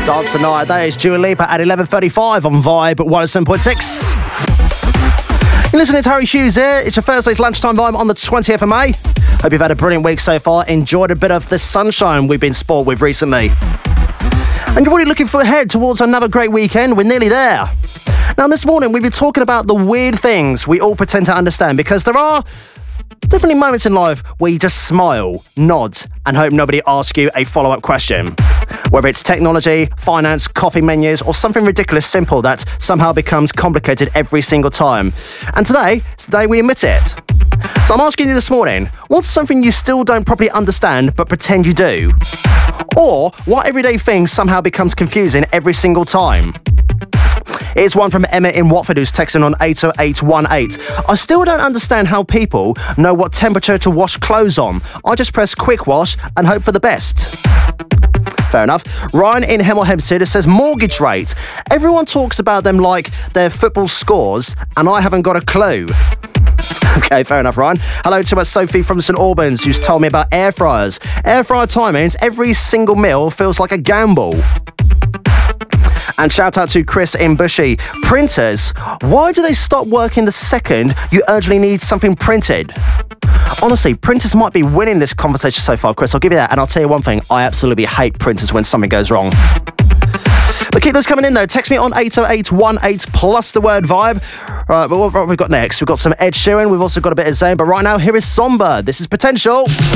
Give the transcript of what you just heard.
Dance tonight. That is Dua Lipa at 11:35 on Vibe 107.6. You're listening to Harry Hughes here. It's your Thursday's lunchtime vibe on the 20th of May. Hope you've had a brilliant week so far. Enjoyed a bit of the sunshine we've been spoiled with recently. And you're already looking ahead towards another great weekend. We're nearly there. Now, this morning we've been talking about the weird things we all pretend to understand, because there are definitely moments in life where you just smile, nod, and hope nobody asks you a follow-up question. Whether it's technology, finance, coffee menus, or something ridiculous simple that somehow becomes complicated every single time. And today is the day we admit it. So I'm asking you this morning, what's something you still don't properly understand but pretend you do? Or what everyday thing somehow becomes confusing every single time? Here's one from Emma in Watford who's texting on 80818. I still don't understand how people know what temperature to wash clothes on. I just press quick wash and hope for the best. Fair enough. Ryan in Hemel Hempstead says mortgage rate. Everyone talks about them like they're football scores and I haven't got a clue. Okay, fair enough, Ryan. Hello to Sophie from St Albans who's told me about air fryers. Air fryer timings, every single meal feels like a gamble. And shout out to Chris in Bushy. Printers, why do they stop working the second you urgently need something printed? Honestly, printers might be winning this conversation so far, Chris. I'll give you that. And I'll tell you one thing, I absolutely hate printers when something goes wrong. But keep those coming in though. Text me on 80818 plus the word vibe. Right, but what have we got next? We've got some Ed Sheeran. We've also got a bit of Zayn. But right now, here is Somber. This is Potential.